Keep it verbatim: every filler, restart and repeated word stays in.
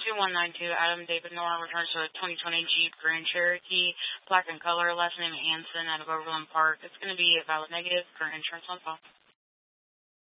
two one nine two, Adam David Nora returns to a twenty twenty Jeep Grand Cherokee, black in color, last name Anson out of Overland Park. It's going to be a valid negative, current insurance on file.